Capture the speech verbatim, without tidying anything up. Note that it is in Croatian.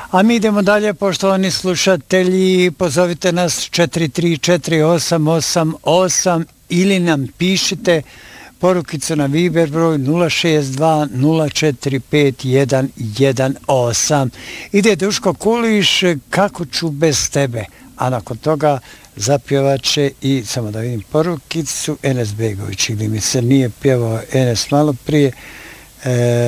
A mi idemo dalje, poštovani slušatelji, pozovite nas četiri tri četiri osam osam osam ili nam pišite porukicu na Viber broj nula šest dva nula četiri pet jedan jedan osam. Ide Duško Kuliš, Kako ću bez tebe, a nakon toga zapjevaće i, samo da vidim porukicu, Enes Begović, ili mi se nije pjevao Enes malo prije, e,